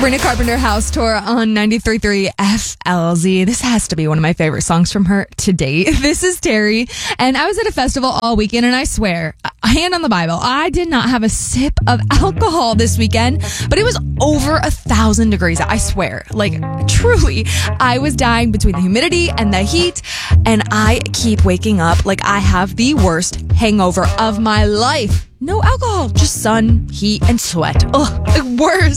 Sabrina Carpenter House Tour on 93.3 FLZ. This has to be one of my favorite songs from her to date. This is Terry, and I was at a festival all weekend, and I swear, hand on the Bible, I did not have a sip of alcohol this weekend, but it was over 1,000 degrees. I swear, like truly, I was dying between the humidity and the heat, and I keep waking up like I have the worst hangover of my life. No alcohol, just sun, heat, and sweat. Ugh, worst.